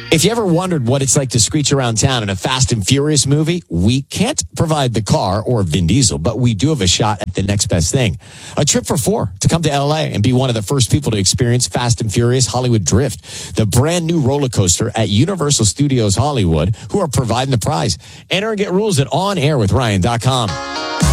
If you ever wondered what it's like to screech around town in a Fast and Furious movie, we can't provide the car or Vin Diesel, but we do have a shot at the next best thing. A trip for four to come to LA and be one of the first people to experience Fast and Furious Hollywood Drift, the brand new roller coaster at Universal Studios Hollywood, who are providing the prize. Enter and get rules at onairwithryan.com.